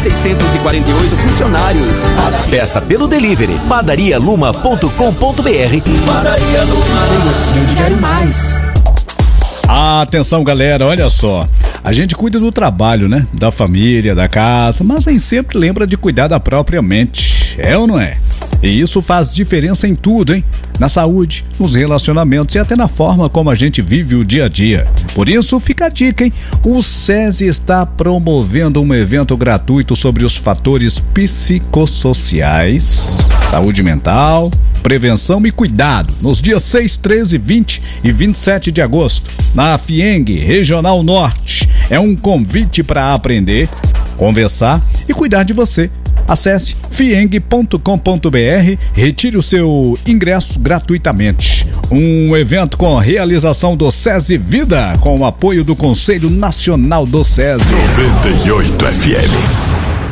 648 funcionários. Peça pelo delivery padarialuma.com.br. Padaria Luma, negocinho de quero mais. Atenção, galera, olha só. A gente cuida do trabalho, né? Da família, da casa, mas nem sempre lembra de cuidar da própria mente. É ou não é? E isso faz diferença em tudo, hein? Na saúde, nos relacionamentos e até na forma como a gente vive o dia a dia. Por isso, fica a dica, hein? O SESI está promovendo um evento gratuito sobre os fatores psicossociais, saúde mental, prevenção e cuidado, nos dias 6, 13, 20 e 27 de agosto, na FIENG, Regional Norte. É um convite para aprender, conversar e cuidar de você. Acesse fieng.com.br, retire o seu ingresso gratuitamente. Um evento com realização do SESI Vida, com o apoio do Conselho Nacional do SESI. 98 FM.